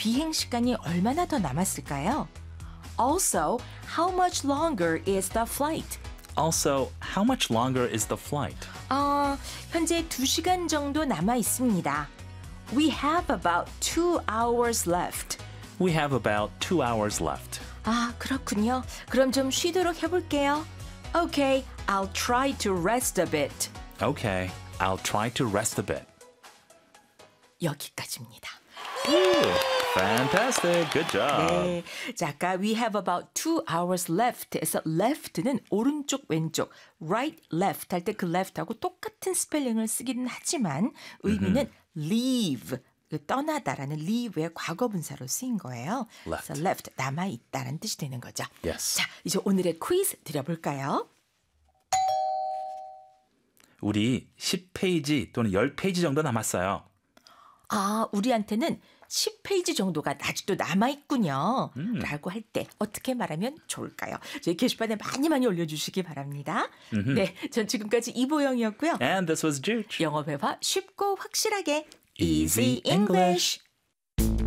비행 시간이 얼마나 더 남았을까요? Also, how much longer is the flight? Also, how much longer is the flight? 현재 2시간 정도 남아 있습니다. We have about 2 hours left. We have about 2 hours left. 아, 그렇군요. 그럼 좀 쉬도록 해볼게요. Okay, I'll try to rest a bit. Okay, I'll try to rest a bit. 여기까지입니다. Fantastic. Good job. 네. 자, 아까 we have about 2 hours left 에서 left는 오른쪽 왼쪽 right left 할 때 그 left하고 똑같은 스펠링을 쓰기는 하지만 의미는 leave 떠나다라는 leave의 과거분사로 쓰인 거예요. Left. 그래서 left 남아 있다라는 뜻이 되는 거죠. Yes. 자, 이제 오늘의 퀴즈 드려볼까요? 우리 10페이지 또는 10페이지 정도 남았어요. 아, 우리한테는 10페이지 정도가 아직도 남아있군요. 라고 할 때 어떻게 말하면 좋을까요? 저희 게시판에 많이 올려주시기 바랍니다. 네, 전 지금까지 이보영이었고요. And this was Juge. 영어 회화 쉽고 확실하게 Easy Easy English.